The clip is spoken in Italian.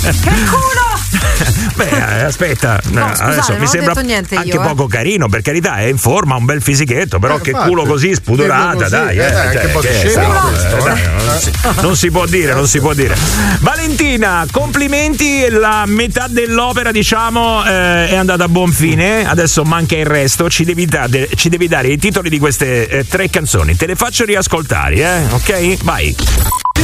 Che culo! Beh, aspetta, No, scusate, adesso non mi ho sembra detto niente anche io, poco carino, per carità, è in forma, un bel fisichetto, però che infatti, culo così spudorata, così, dai, anche un po' di che scemo è, questo, dai, non si può dire, non si può dire. Valentina, complimenti, la metà dell'opera, diciamo, è andata a buon fine, adesso manca il resto, ci devi dare i titoli di queste 3 canzoni, te le faccio riascoltare, ok? Vai.